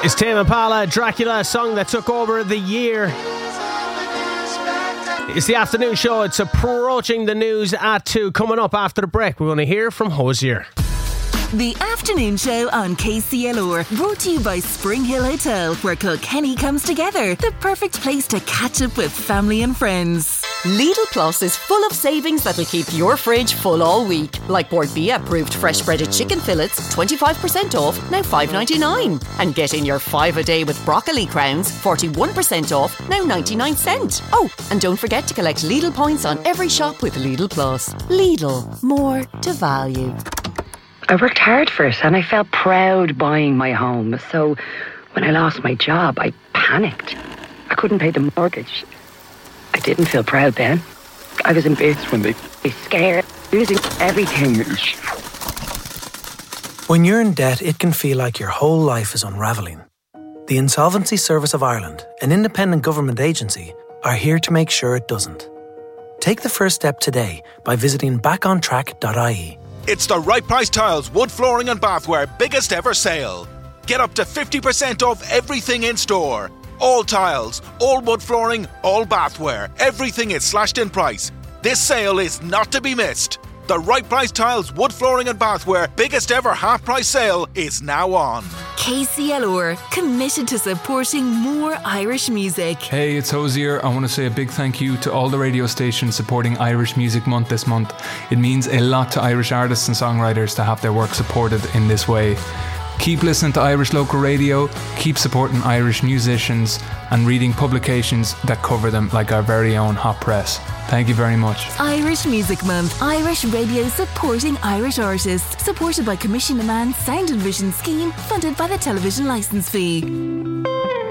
It's Tame Impala, Dracula, a song that took over the year. It's the afternoon show. It's approaching the news at 2. Coming up after the break, we're going to hear from Hosier. The afternoon show on KCLR, brought to you by Spring Hill Hotel, where Kilkenny comes together. The perfect place to catch up with family and friends. Lidl Plus is full of savings that'll keep your fridge full all week. Like Bordbia approved fresh breaded chicken fillets, 25% off, now $5.99. And get in your 5 a day with broccoli crowns, 41% off, now 99 cents. Oh, and don't forget to collect Lidl points on every shop with Lidl Plus. Lidl, more to value. I worked hard for it and I felt proud buying my home. So when I lost my job, I panicked. I couldn't pay the mortgage. I didn't feel proud then. I was embarrassed when they scared, losing everything. When you're in debt, it can feel like your whole life is unravelling. The Insolvency Service of Ireland, an independent government agency, are here to make sure it doesn't. Take the first step today by visiting backontrack.ie. It's the Right Price Tiles wood flooring and bathware biggest ever sale. Get up to 50% off everything in store. All tiles, all wood flooring, all bathware. Everything is slashed in price. This sale is not to be missed. The Right Price Tiles wood flooring and bathware biggest ever half price sale is now on. KCLR, committed to supporting more Irish music. Hey, it's Hosier. I want to say a big thank you to all the radio stations supporting Irish Music Month this month. It means a lot to Irish artists and songwriters to have their work supported in this way. Keep listening to Irish local radio, keep supporting Irish musicians and reading publications that cover them like our very own Hot Press. Thank you very much. Irish Music Month. Irish radio supporting Irish artists. Supported by Commission Demand Sound and Vision Scheme, funded by the Television Licence Fee.